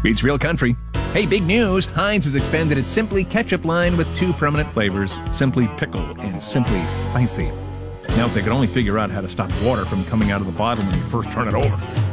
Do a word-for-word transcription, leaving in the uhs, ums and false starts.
Beats Real Country. Hey, big news! Heinz has expanded its Simply Ketchup line with two permanent flavors, Simply Pickle and Simply Spicy. Now, if they could only figure out how to stop water from coming out of the bottle when you first turn it over.